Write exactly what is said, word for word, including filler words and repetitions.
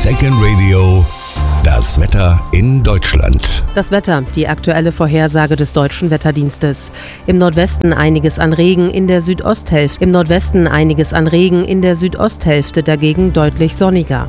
Second Radio, das Wetter in Deutschland. Das Wetter, die aktuelle Vorhersage des Deutschen Wetterdienstes. Im Nordwesten einiges an Regen, in der Südosthälfte. Im Nordwesten einiges an Regen, in der Südosthälfte dagegen deutlich sonniger.